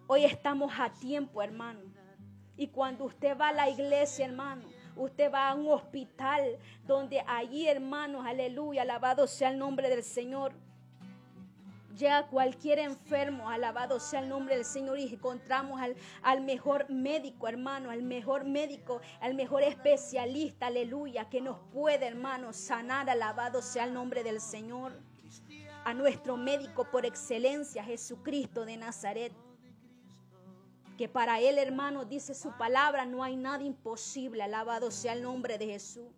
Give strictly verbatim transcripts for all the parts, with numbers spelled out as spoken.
Hoy estamos a tiempo, hermano. Y cuando usted va a la iglesia, hermano, usted va a un hospital donde allí, hermanos, aleluya, alabado sea el nombre del Señor. Llega cualquier enfermo, alabado sea el nombre del Señor, y encontramos al, al mejor médico, hermano, al mejor médico, al mejor especialista, aleluya, que nos puede, hermano, sanar, alabado sea el nombre del Señor. A nuestro médico por excelencia, Jesucristo de Nazaret. Que para Él, hermano, dice su palabra, no hay nada imposible, alabado sea el nombre de Jesús.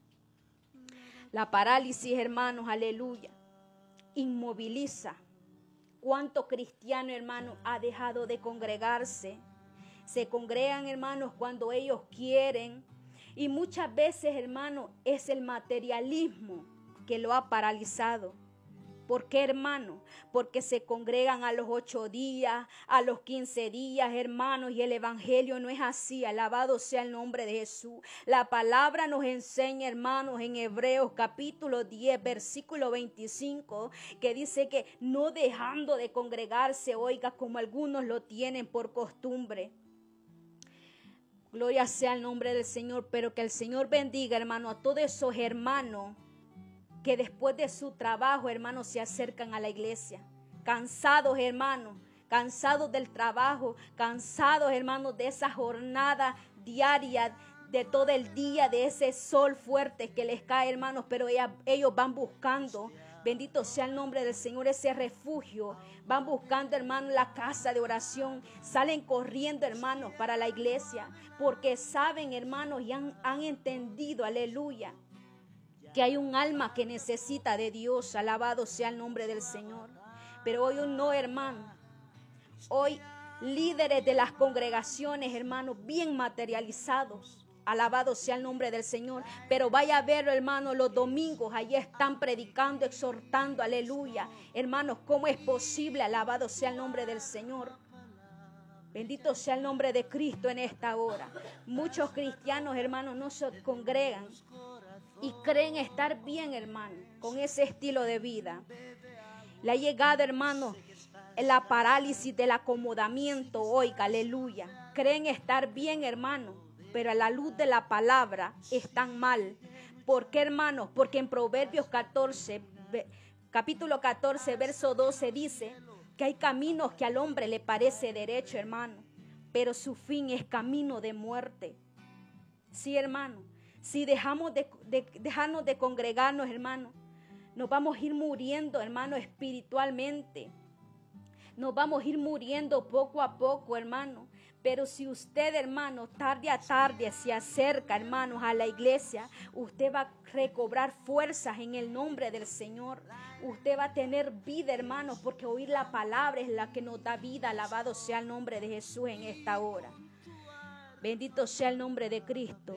La parálisis, hermanos, aleluya, inmoviliza. ¿Cuánto cristiano, hermano, ha dejado de congregarse? Se congregan, hermanos, cuando ellos quieren. Y muchas veces, hermano, es el materialismo que lo ha paralizado. ¿Por qué, hermano? Porque se congregan a los ocho días, a los quince días, hermanos, y el evangelio no es así. Alabado sea el nombre de Jesús. La palabra nos enseña, hermanos, en Hebreos capítulo diez, versículo veinticinco, que dice que no dejando de congregarse, oiga, como algunos lo tienen por costumbre. Gloria sea el nombre del Señor, pero que el Señor bendiga, hermano, a todos esos hermanos que después de su trabajo, hermanos, se acercan a la iglesia. Cansados, hermanos, cansados del trabajo, cansados, hermanos, de esa jornada diaria, de todo el día, de ese sol fuerte que les cae, hermanos, pero ella, ellos van buscando, bendito sea el nombre del Señor, ese refugio. Van buscando, hermanos, la casa de oración. Salen corriendo, hermanos, para la iglesia, porque saben, hermanos, y han, han entendido, aleluya, que hay un alma que necesita de Dios. Alabado sea el nombre del Señor. Pero hoy no, hermano. Hoy líderes de las congregaciones, hermanos, bien materializados. Alabado sea el nombre del Señor. Pero vaya a verlo, hermanos, los domingos. Allí están predicando, exhortando. Aleluya. Hermanos, ¿cómo es posible? Alabado sea el nombre del Señor. Bendito sea el nombre de Cristo en esta hora. Muchos cristianos, hermanos, no se congregan y creen estar bien, hermano, con ese estilo de vida. Le ha llegado, hermano, la parálisis del acomodamiento, oiga, aleluya. Creen estar bien, hermano, pero a la luz de la palabra están mal. ¿Por qué, hermano? Porque en Proverbios catorce, capítulo catorce, verso doce dice que hay caminos que al hombre le parece derecho, hermano, pero su fin es camino de muerte. Sí, hermano. Si dejamos de, de, dejarnos de congregarnos, hermano, nos vamos a ir muriendo, hermano, espiritualmente. Nos vamos a ir muriendo poco a poco, hermano. Pero si usted, hermano, tarde a tarde se acerca, hermanos, a la iglesia, usted va a recobrar fuerzas en el nombre del Señor. Usted va a tener vida, hermanos, porque oír la palabra es la que nos da vida. Alabado sea el nombre de Jesús en esta hora. Bendito sea el nombre de Cristo.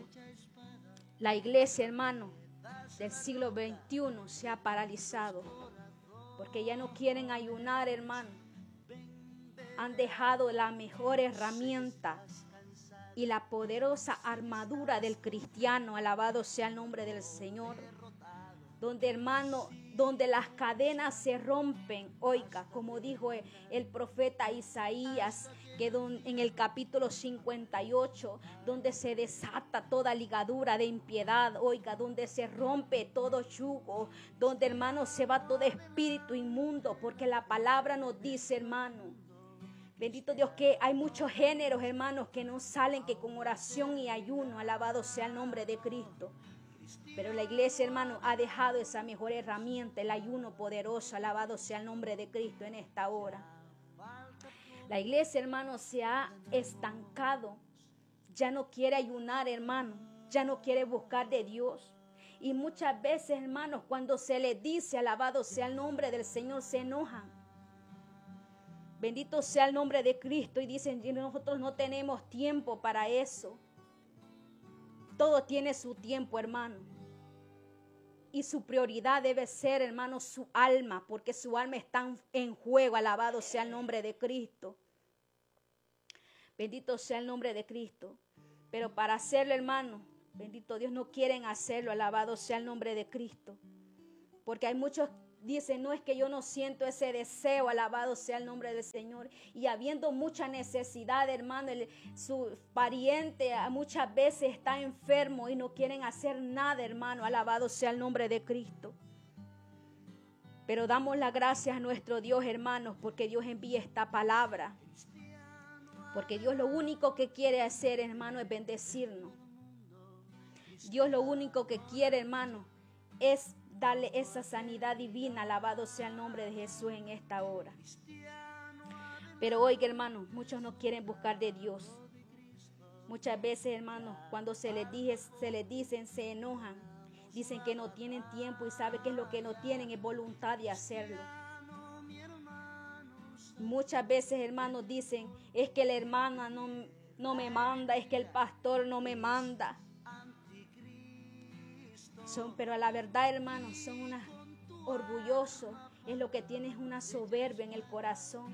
La iglesia, hermano, del siglo veintiuno se ha paralizado porque ya no quieren ayunar, hermano. Han dejado la mejor herramienta y la poderosa armadura del cristiano. Alabado sea el nombre del Señor. Donde, hermano, donde las cadenas se rompen, oiga, como dijo el profeta Isaías, que en el capítulo cincuenta y ocho, donde se desata toda ligadura de impiedad, oiga, donde se rompe todo yugo, donde, hermano, se va todo espíritu inmundo, porque la palabra nos dice, hermano, bendito Dios, que hay muchos géneros, hermanos, que no salen que con oración y ayuno. Alabado sea el nombre de Cristo. Pero la iglesia, hermano, ha dejado esa mejor herramienta, el ayuno poderoso. Alabado sea el nombre de Cristo en esta hora. La iglesia, hermano, se ha estancado. Ya no quiere ayunar, hermano. Ya no quiere buscar de Dios. Y muchas veces, hermanos, cuando se les dice, alabado sea el nombre del Señor, se enojan. Bendito sea el nombre de Cristo. Y dicen, nosotros no tenemos tiempo para eso. Todo tiene su tiempo, hermano. Y su prioridad debe ser, hermano, su alma, porque su alma está en juego. Alabado sea el nombre de Cristo. Bendito sea el nombre de Cristo. Pero para hacerlo, hermano, bendito Dios, no quieren hacerlo. Alabado sea el nombre de Cristo. Porque hay muchos dice, no es que yo no siento ese deseo, alabado sea el nombre del Señor. Y habiendo mucha necesidad, hermano, el, su pariente muchas veces está enfermo y no quieren hacer nada, hermano, alabado sea el nombre de Cristo. Pero damos las gracias a nuestro Dios, hermanos, porque Dios envía esta palabra. Porque Dios lo único que quiere hacer, hermano, es bendecirnos. Dios lo único que quiere, hermano, es darle esa sanidad divina. Alabado sea el nombre de Jesús en esta hora. Pero oiga, hermano, muchos no quieren buscar de Dios. Muchas veces, hermano, cuando se les, dije, se les dicen, se enojan. Dicen que no tienen tiempo y sabe que es lo que no tienen, es voluntad de hacerlo. Muchas veces, hermanos, dicen, es que la hermana no, no me manda, es que el pastor no me manda. Son, pero a la verdad, hermanos, son unos orgullosos. Es lo que tienen, es una soberbia en el corazón.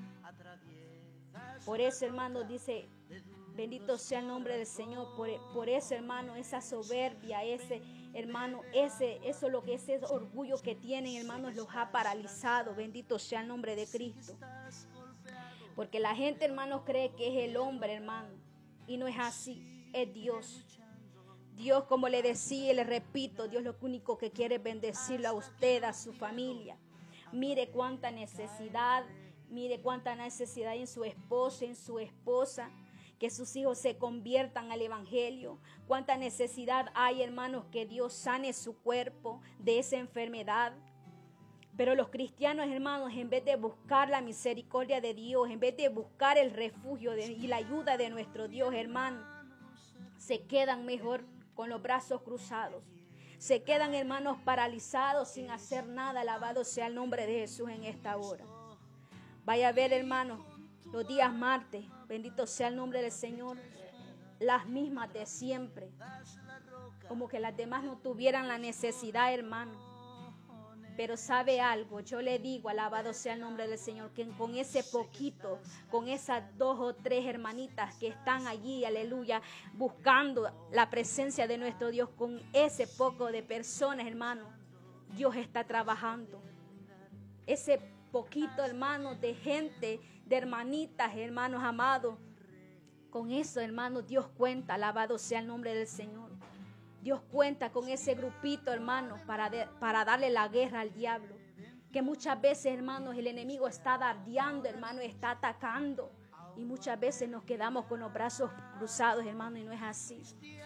Por eso, hermanos, dice, bendito sea el nombre del Señor. Por, por eso, hermano, esa soberbia, ese, hermano, ese, eso lo que ese orgullo que tienen, hermanos, los ha paralizado. Bendito sea el nombre de Cristo. Porque la gente, hermanos, cree que es el hombre, hermano. Y no es así, es Dios. Dios, como le decía y le repito, Dios lo único que quiere es bendecirlo a usted, a su familia. Mire cuánta necesidad, mire cuánta necesidad en su esposo, en su esposa, que sus hijos se conviertan al evangelio. Cuánta necesidad hay, hermanos, que Dios sane su cuerpo de esa enfermedad. Pero los cristianos, hermanos, en vez de buscar la misericordia de Dios, en vez de buscar el refugio de, y la ayuda de nuestro Dios, hermano, se quedan mejor con los brazos cruzados. Se quedan, hermanos, paralizados sin hacer nada. Alabado sea el nombre de Jesús en esta hora. Vaya a ver, hermanos, los días martes, bendito sea el nombre del Señor, las mismas de siempre. Como que las demás no tuvieran la necesidad, hermano. Pero sabe algo, yo le digo, alabado sea el nombre del Señor, que con ese poquito, con esas dos o tres hermanitas que están allí, aleluya, buscando la presencia de nuestro Dios, con ese poco de personas, hermano, Dios está trabajando. Ese poquito, hermano, de gente, de hermanitas, hermanos amados, con eso, hermano, Dios cuenta, alabado sea el nombre del Señor. Dios cuenta con ese grupito, hermanos, para, de, para darle la guerra al diablo. Que muchas veces, hermanos, el enemigo está dardeando, hermano, está atacando. Y muchas veces nos quedamos con los brazos cruzados, hermano, y no es así.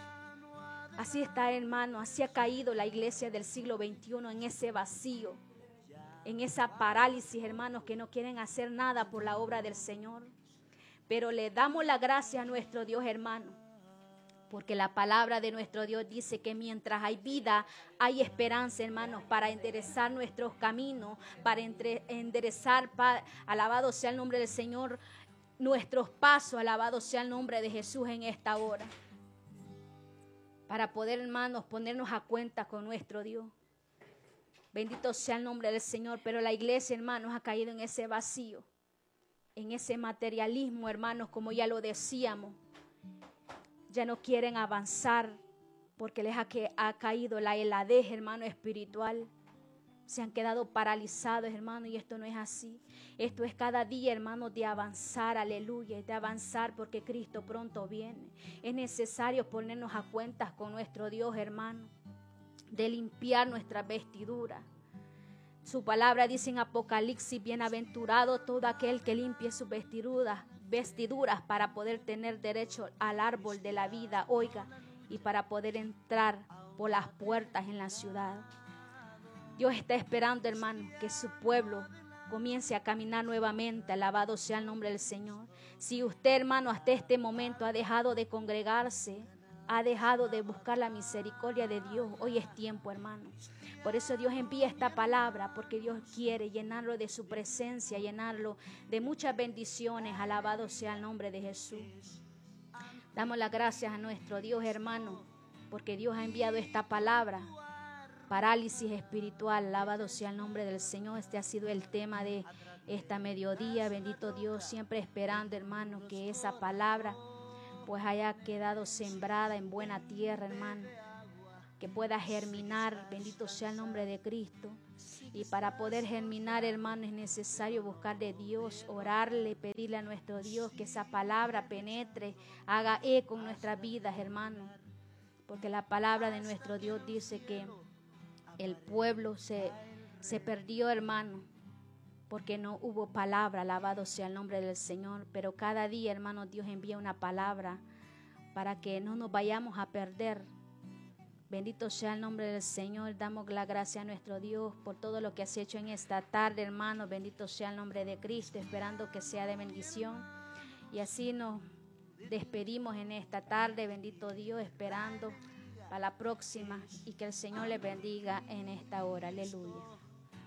Así está, hermano, así ha caído la iglesia del siglo veintiuno en ese vacío, en esa parálisis, hermanos, que no quieren hacer nada por la obra del Señor. Pero le damos la gracia a nuestro Dios, hermano. Porque la palabra de nuestro Dios dice que mientras hay vida, hay esperanza, hermanos, para enderezar nuestros caminos, para entre, enderezar, pa, alabado sea el nombre del Señor, nuestros pasos, alabado sea el nombre de Jesús en esta hora. Para poder, hermanos, ponernos a cuenta con nuestro Dios. Bendito sea el nombre del Señor, pero la iglesia, hermanos, ha caído en ese vacío, en ese materialismo, hermanos, como ya lo decíamos. Ya no quieren avanzar porque les ha, que, ha caído la heladez, hermano, espiritual. Se han quedado paralizados, hermano, y esto no es así. Esto es cada día, hermano, de avanzar, aleluya, de avanzar porque Cristo pronto viene. Es necesario ponernos a cuentas con nuestro Dios, hermano, de limpiar nuestras vestiduras. Su palabra dice en Apocalipsis, bienaventurado todo aquel que limpie sus vestiduras, vestiduras para poder tener derecho al árbol de la vida, oiga, y para poder entrar por las puertas en la ciudad. Dios está esperando, hermano, que su pueblo comience a caminar nuevamente, alabado sea el nombre del Señor. Si usted, hermano, hasta este momento ha dejado de congregarse, ha dejado de buscar la misericordia de Dios, hoy es tiempo, hermano. Por eso Dios envía esta palabra, porque Dios quiere llenarlo de su presencia, llenarlo de muchas bendiciones. Alabado sea el nombre de Jesús. Damos las gracias a nuestro Dios, hermano, porque Dios ha enviado esta palabra. Parálisis espiritual, alabado sea el nombre del Señor. Este ha sido el tema de esta mediodía. Bendito Dios, siempre esperando, hermano, que esa palabra pues haya quedado sembrada en buena tierra, hermano. que pueda germinar. Bendito sea el nombre de Cristo. Y para poder germinar, hermano, es necesario buscar de Dios, orarle, pedirle a nuestro Dios que esa palabra penetre, haga eco en nuestras vidas, hermano. Porque la palabra de nuestro Dios dice que el pueblo se, se perdió, hermano, porque no hubo palabra. Alabado sea el nombre del Señor. Pero cada día, hermano, Dios envía una palabra para que no nos vayamos a perder. Bendito sea el nombre del Señor. Damos la gracia a nuestro Dios por todo lo que has hecho en esta tarde, hermano. Bendito sea el nombre de Cristo, esperando que sea de bendición. Y así nos despedimos en esta tarde, bendito Dios, esperando para la próxima y que el Señor les bendiga en esta hora. Aleluya.